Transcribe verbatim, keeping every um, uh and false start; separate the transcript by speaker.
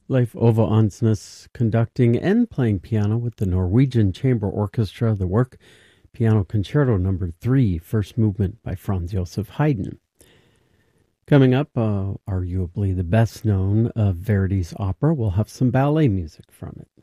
Speaker 1: Leif Ove Ansnes conducting and playing piano with the Norwegian Chamber Orchestra, the work Piano Concerto Number three, First Movement by Franz Joseph Haydn. Coming up, uh, arguably the best known of Verdi's opera, we'll have some ballet music from it.